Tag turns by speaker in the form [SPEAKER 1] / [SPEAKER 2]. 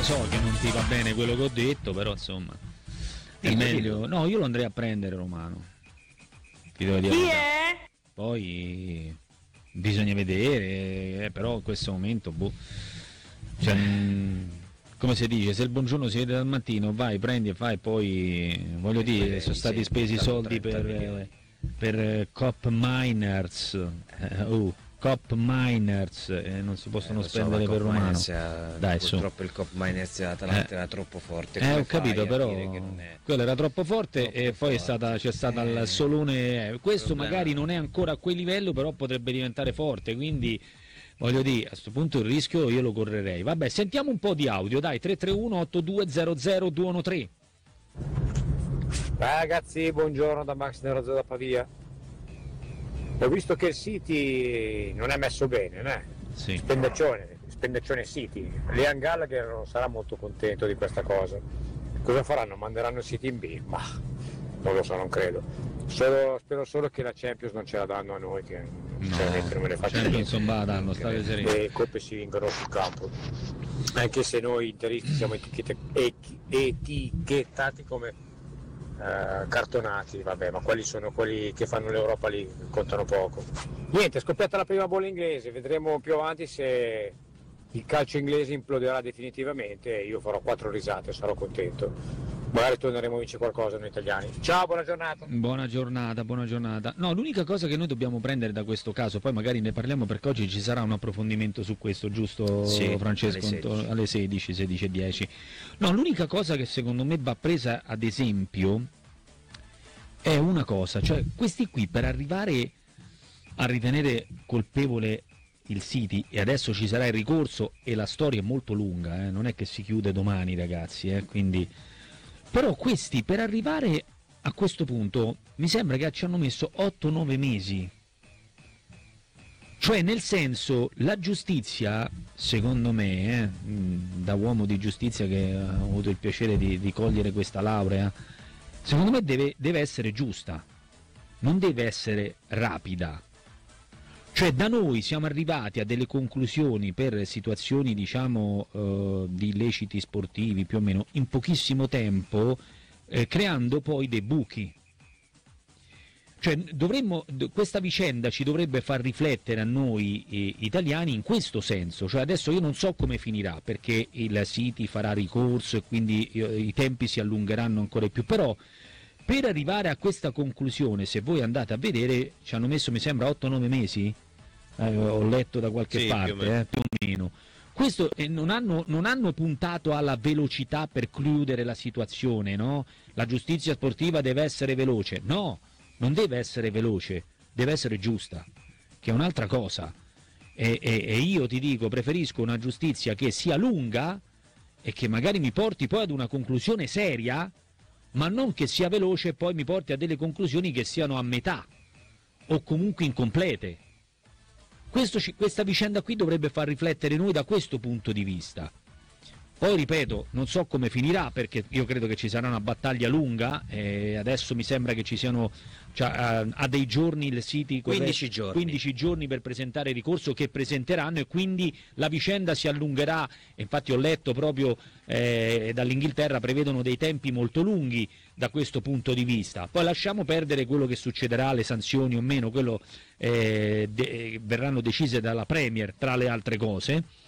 [SPEAKER 1] so che non ti va bene quello che ho detto, però insomma è meglio. No, io lo andrei a prendere Romano. Ti devo dire.
[SPEAKER 2] Chi è?
[SPEAKER 1] Poi bisogna vedere, però in questo momento cioè, come si dice, se il buongiorno si vede dal mattino, vai, prendi e fai, poi voglio dire, sono stati spesi soldi per Cop Miners. Cop Miners non si possono spendere per Romano.
[SPEAKER 3] Dai, purtroppo il Cop Miners dell'Atalanta era troppo forte.
[SPEAKER 1] Ho capito, però quello era troppo forte e poi c'è stata il Solone. Questo magari non è ancora a quel livello, però potrebbe diventare forte, quindi voglio dire, a questo punto il rischio io lo correrei. Vabbè, sentiamo un po' di audio, dai, 331-8200-213.
[SPEAKER 4] Ragazzi, buongiorno da Max Nerozzo da Pavia. Ho visto che il City non è messo bene, né?
[SPEAKER 1] Sì.
[SPEAKER 4] Spendaccione City. Liam Gallagher non sarà molto contento di questa cosa. Cosa faranno? Manderanno il City in B? Ma non lo so, non credo. Spero solo che la Champions non ce la danno a noi, che sinceramente non me ne faccio niente. Le coppe si vincono sul campo. Anche se noi interisti siamo etichettati come cartonati, vabbè, ma quali sono quelli che fanno l'Europa League? Contano poco. Niente, è scoppiata la prima bolla inglese, vedremo più avanti se il calcio inglese imploderà definitivamente e io farò 4 risate, sarò contento. Magari torneremo a vincere qualcosa noi italiani. Ciao, buona giornata.
[SPEAKER 1] Buona giornata. No, l'unica cosa che noi dobbiamo prendere da questo caso, poi magari ne parliamo perché oggi ci sarà un approfondimento su questo, giusto sì, Francesco? Alle 16:10. No, l'unica cosa che secondo me va presa ad esempio è una cosa, cioè questi qui per arrivare a ritenere colpevole il City, e adesso ci sarà il ricorso e la storia è molto lunga, non è che si chiude domani ragazzi, quindi... Però questi per arrivare a questo punto mi sembra che ci hanno messo 8-9 mesi. Cioè nel senso, la giustizia, secondo me, da uomo di giustizia che ha avuto il piacere di cogliere questa laurea, secondo me deve essere giusta, non deve essere rapida. Cioè da noi siamo arrivati a delle conclusioni per situazioni diciamo di illeciti sportivi più o meno in pochissimo tempo, creando poi dei buchi. Cioè questa vicenda ci dovrebbe far riflettere a noi italiani in questo senso, cioè adesso io non so come finirà perché il City farà ricorso e quindi i tempi si allungheranno ancora di più, però per arrivare a questa conclusione, se voi andate a vedere, ci hanno messo mi sembra 8-9 mesi, ho letto da qualche parte, più o meno. Questo non hanno puntato alla velocità per chiudere la situazione, no? La giustizia sportiva deve essere veloce, no, non deve essere veloce, deve essere giusta, che è un'altra cosa. E io ti dico, preferisco una giustizia che sia lunga e che magari mi porti poi ad una conclusione seria, ma non che sia veloce e poi mi porti a delle conclusioni che siano a metà o comunque incomplete. Questa vicenda qui dovrebbe far riflettere noi da questo punto di vista. Poi ripeto, non so come finirà perché io credo che ci sarà una battaglia lunga e adesso mi sembra che ci siano a dei giorni il City 15 giorni per presentare il ricorso che presenteranno e quindi la vicenda si allungherà. E infatti ho letto proprio dall'Inghilterra prevedono dei tempi molto lunghi da questo punto di vista. Poi lasciamo perdere quello che succederà, le sanzioni o meno, quello verranno decise dalla Premier tra le altre cose.